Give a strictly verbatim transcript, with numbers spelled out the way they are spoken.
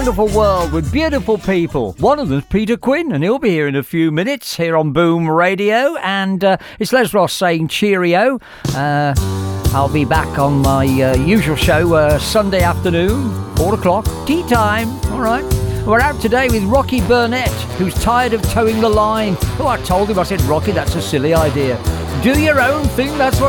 Wonderful world with beautiful people. One of them's Peter Quinn, and he'll be here in a few minutes here on Boom Radio. And uh, it's Les Ross saying cheerio. Uh, I'll be back on my uh, usual show uh, Sunday afternoon, four o'clock, tea time. All right. We're out today with Rocky Burnett, who's tired of towing the line. Oh, I told him, I said, Rocky, that's a silly idea. Do your own thing, that's what